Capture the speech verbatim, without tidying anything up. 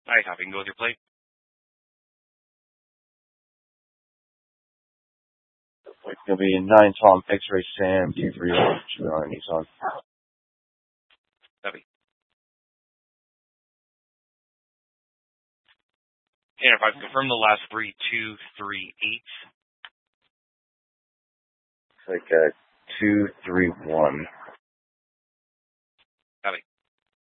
Hi, copy. You can go with your plate. It's going to be nine Tom X-Ray Sam two three zero on Nissan. Copy. And if I confirm the last three, two, three, eight. It's like uh, two three one.